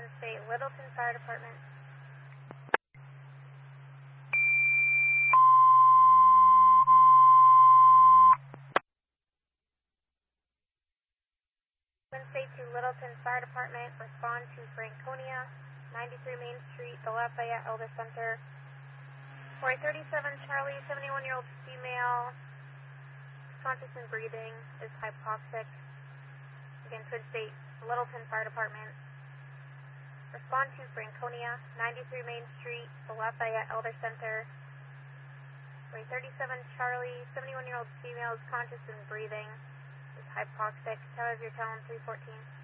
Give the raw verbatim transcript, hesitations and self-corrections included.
Twin State, Littleton Fire Department. Twin State to Littleton Fire Department, respond to Franconia, ninety-three Main Street, the Lafayette Elder Center. four thirty-seven Charlie, seventy-one-year-old female, conscious and breathing, is hypoxic. Again, Twin State, Littleton Fire Department. Respond to Franconia, ninety-three Main Street, the Lafayette Elder Center. four thirty-seven Charlie, seventy-one-year-old female, is conscious and breathing, is hypoxic. Tower of your tone, three fourteen.